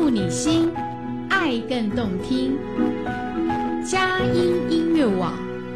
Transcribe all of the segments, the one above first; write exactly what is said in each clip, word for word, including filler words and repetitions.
触你心，爱更动听。佳音音乐网。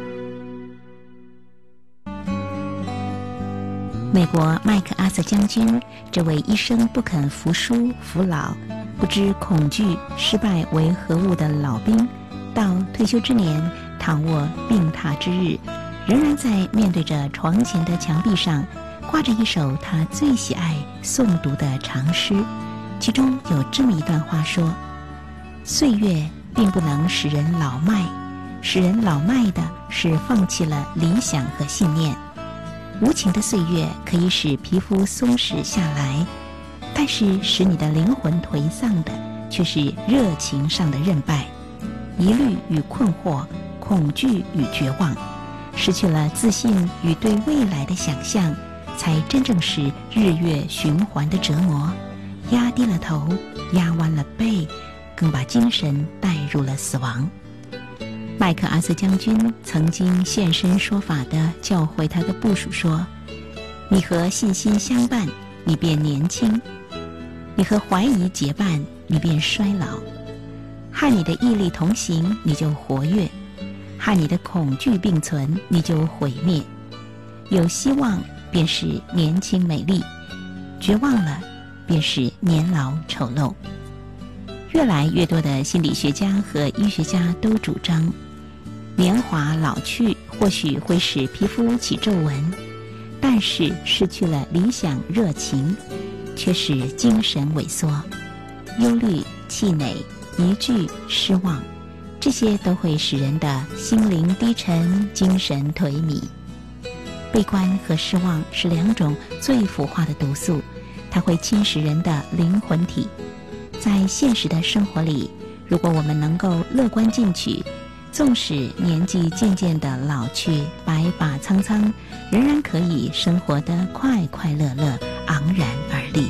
美国麦克阿瑟将军，这位一生不肯服输服老，不知恐惧失败为何物的老兵，到退休之年，躺卧病榻之日，仍然在面对着床前的墙壁上挂着一首他最喜爱诵读的长诗，其中有这么一段话说：岁月并不能使人老迈，使人老迈的是放弃了理想和信念。无情的岁月可以使皮肤松弛下来，但是使你的灵魂颓丧的却是热情上的韧败。疑虑与困惑，恐惧与绝望，失去了自信与对未来的想象，才真正是日月循环的折磨。压低了头，压弯了背，更把精神带入了死亡。麦克阿瑟将军曾经现身说法地教诲他的部属说：你和信心相伴，你便年轻；你和怀疑结伴，你便衰老；和你的毅力同行，你就活跃；和你的恐惧并存，你就毁灭。有希望便是年轻美丽，绝望了便是年老丑陋。越来越多的心理学家和医学家都主张，年华老去或许会使皮肤起皱纹，但是失去了理想热情，却使精神萎缩、忧虑、气馁、疑惧、失望，这些都会使人的心灵低沉，精神颓靡。悲观和失望是两种最腐化的毒素，它会侵蚀人的灵魂体。在现实的生活里，如果我们能够乐观进取，纵使年纪渐渐的老去，白发苍苍，仍然可以生活得快快乐乐，昂然而立。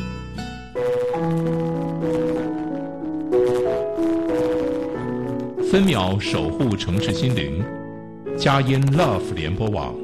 分秒守护城市心灵，佳音 Love 联播网